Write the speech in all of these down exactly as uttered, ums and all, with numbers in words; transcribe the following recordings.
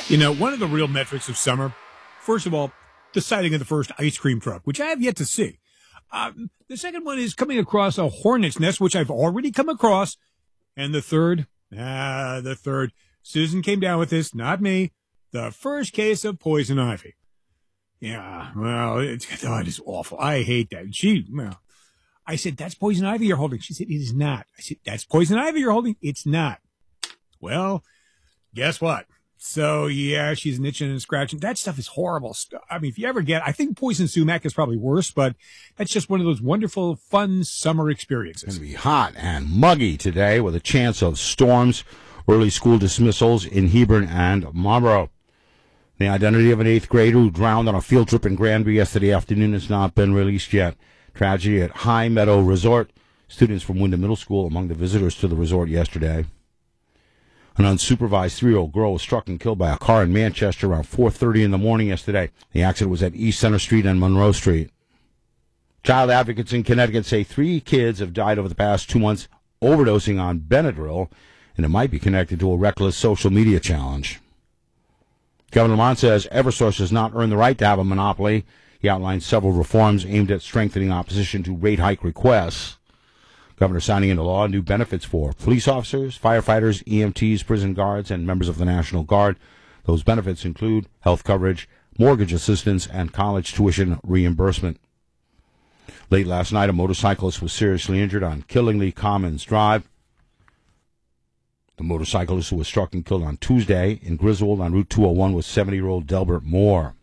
You know, one of the real metrics of summer, first of all, the sighting of the first ice cream truck, which I have yet to see. Um, the second one is coming across a hornet's nest, which I've already come across. And the third, ah, the third, Susan came down with this, not me, the first case of poison ivy. Yeah, well, it, oh, it is awful. I hate that. She, well, I said, that's poison ivy you're holding. She said, it is not. I said, that's poison ivy you're holding. It's not. Well, guess what? So, yeah, she's itching and scratching. That stuff is horrible stuff. I mean, if you ever get, I think poison sumac is probably worse, but that's just one of those wonderful, fun summer experiences. It's going to be hot and muggy today with a chance of storms, early school dismissals in Hebron and Marlboro. The identity of an eighth grader who drowned on a field trip in Granby yesterday afternoon has not been released yet. Tragedy at High Meadow Resort. Students from Wyndham Middle School among the visitors to the resort yesterday. An unsupervised three-year-old girl was struck and killed by a car in Manchester around four thirty in the morning yesterday. The accident was at East Center Street and Monroe Street. Child advocates in Connecticut say three kids have died over the past two months overdosing on Benadryl, and it might be connected to a reckless social media challenge. Governor Lamont says Eversource does not earn the right to have a monopoly. He outlined several reforms aimed at strengthening opposition to rate hike requests. Governor signing into law new benefits for police officers, firefighters, E M Ts, prison guards, and members of the National Guard. Those benefits include health coverage, mortgage assistance, and college tuition reimbursement. Late last night, a motorcyclist was seriously injured on Killingly Commons Drive. The motorcyclist who was struck and killed on Tuesday in Griswold on Route two oh one was seventy-year-old Delbert Moore.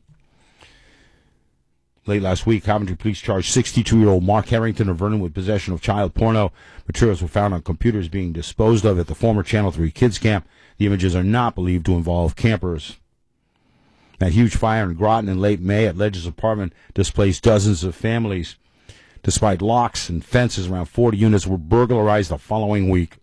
Late last week, Coventry police charged sixty-two-year-old Mark Harrington of Vernon with possession of child porno. Materials were found on computers being disposed of at the former Channel three Kids Camp. The images are not believed to involve campers. That huge fire in Groton in late May at Ledge's apartment displaced dozens of families. Despite locks and fences, around forty units were burglarized the following week.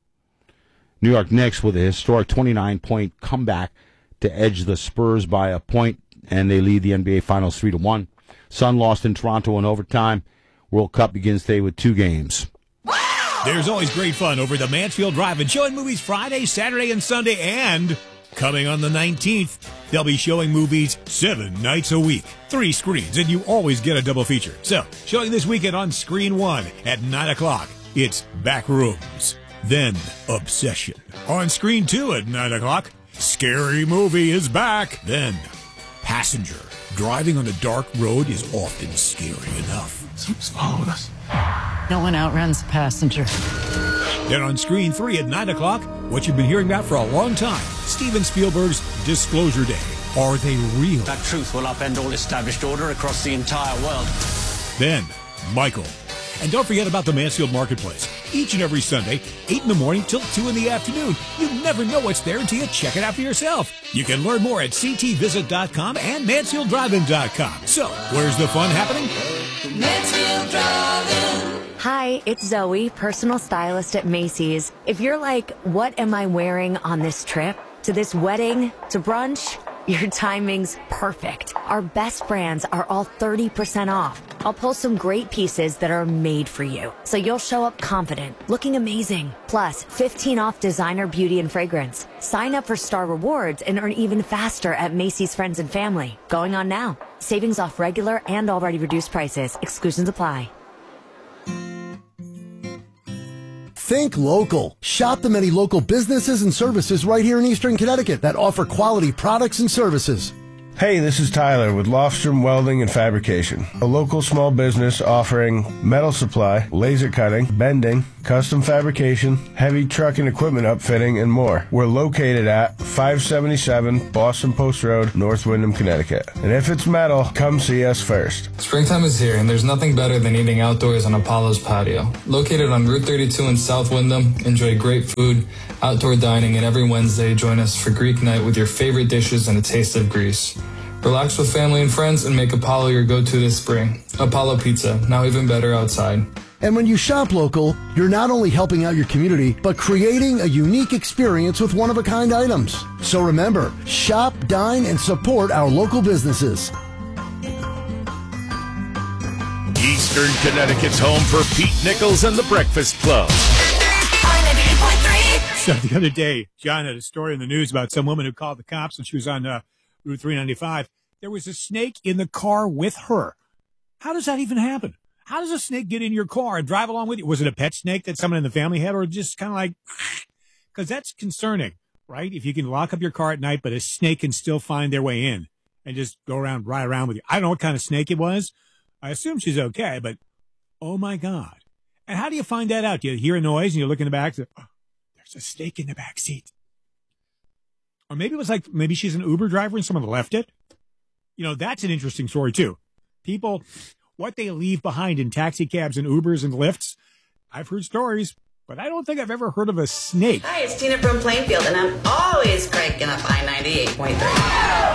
New York Knicks with a historic twenty-nine point comeback to edge the Spurs by a point, and they lead the N B A Finals three to one. Sun lost in Toronto in overtime. World Cup begins today with two games. There's always great fun over the Mansfield Drive-In, showing movies Friday, Saturday, and Sunday, and coming on the nineteenth, they'll be showing movies seven nights a week. Three screens, and you always get a double feature. So, showing this weekend on Screen one at nine o'clock, it's Backrooms. Then, Obsession. On Screen two at nine o'clock, Scary Movie is back. Then, Passenger. Driving on a dark road is often scary enough. Someone's followed us. No one outruns a passenger. Then on Screen three at nine o'clock, what you've been hearing about for a long time, Steven Spielberg's Disclosure Day. Are they real? That truth will upend all established order across the entire world. Then, Michael. And don't forget about the Mansfield Marketplace. Each and every Sunday, eight in the morning till two in the afternoon. You never know what's there until you check it out for yourself. You can learn more at c t visit dot com and mansfield drive in dot com. So, where's the fun happening? Mansfield Drive-In. Hi, it's Zoe, personal stylist at Macy's. If you're like, what am I wearing on this trip? To this wedding? To brunch? Your timing's perfect. Our best brands are all thirty percent off. I'll pull some great pieces that are made for you, so you'll show up confident, looking amazing. Plus, fifteen off designer beauty and fragrance. Sign up for Star Rewards and earn even faster at Macy's Friends and Family. Going on now. Savings off regular and already reduced prices. Exclusions apply. Think local. Shop the many local businesses and services right here in Eastern Connecticut that offer quality products and services. Hey, this is Tyler with Lofstrom Welding and Fabrication, a local small business offering metal supply, laser cutting, bending, custom fabrication, heavy truck and equipment upfitting, and more. We're located at five seventy-seven Boston Post Road, North Wyndham, Connecticut. And if it's metal, come see us first. Springtime is here, and there's nothing better than eating outdoors on Apollo's patio. Located on Route thirty-two in South Wyndham, enjoy great food, outdoor dining, and every Wednesday, join us for Greek night with your favorite dishes and a taste of Greece. Relax with family and friends and make Apollo your go-to this spring. Apollo Pizza, now even better outside. And when you shop local, you're not only helping out your community, but creating a unique experience with one-of-a-kind items. So remember, shop, dine, and support our local businesses. Eastern Connecticut's home for Pete Nichols and the Breakfast Club. ninety-eight point three So the other day, John had a story in the news about some woman who called the cops when she was on uh, Route three ninety-five. There was a snake in the car with her. How does that even happen? How does a snake get in your car and drive along with you? Was it a pet snake that someone in the family had, or just kind of like, because that's concerning, right? If you can lock up your car at night, but a snake can still find their way in and just go around, ride around with you. I don't know what kind of snake it was. I assume she's okay, but oh my God. And how do you find that out? You hear a noise and you look in the back. Oh, there's a snake in the back seat. Or maybe it was like, maybe she's an Uber driver and someone left it. You know, that's an interesting story too. People, what they leave behind in taxi cabs and Ubers and Lyfts. I've heard stories, but I don't think I've ever heard of a snake. Hi, it's Tina from Plainfield, and I'm always cranking up I ninety-eight point three.